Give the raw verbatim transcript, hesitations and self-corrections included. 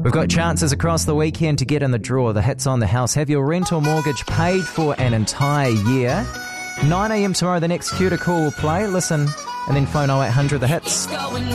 We've got chances across the weekend to get in the draw. The hits on the house. Have your rental mortgage paid for an entire year. nine a.m. tomorrow, the next Q to call will play. Listen, and then phone oh eight hundred the hits.